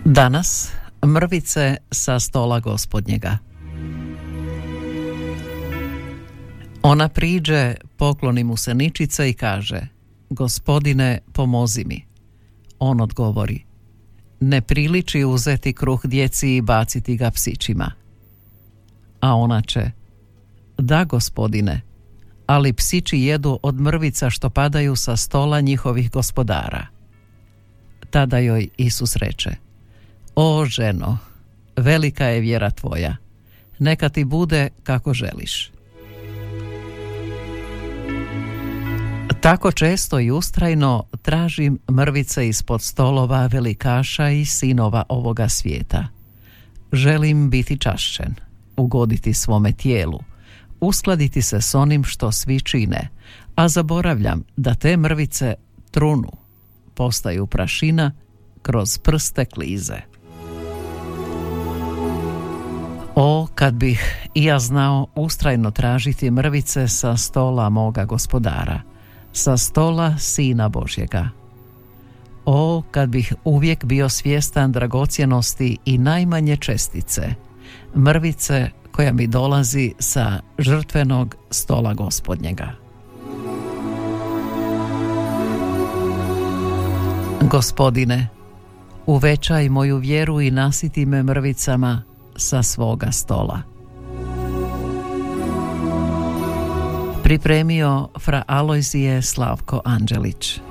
Danas mrvice sa stola Gospodnjega. Ona priđe, pokloni mu se ničice i kaže: Gospodine, pomozi mi. On odgovori: ne priliči uzeti kruh djeci i baciti ga psićima. A ona će: da, Gospodine, ali psići jedu od mrvica što padaju sa stola njihovih gospodara. Tada joj Isus reče: o ženo, velika je vjera tvoja, neka ti bude kako želiš. Tako često i ustrajno tražim mrvice ispod stolova velikaša i sinova ovoga svijeta. Želim biti čašćen, ugoditi svome tijelu, uskladiti se s onim što svi čine, a zaboravljam da te mrvice trunu, postaju prašina, kroz prste klize. O, kad bih i ja znao ustrajno tražiti mrvice sa stola moga gospodara, sa stola Sina Božjega. O, kad bih uvijek bio svjestan dragocjenosti i najmanje čestice, mrvice koja mi dolazi sa žrtvenog stola Gospodnjega. Gospodine, uvećaj moju vjeru i nasiti me mrvicama sa svoga stola. Pripremio fra Alojzije Slavko Anđelić.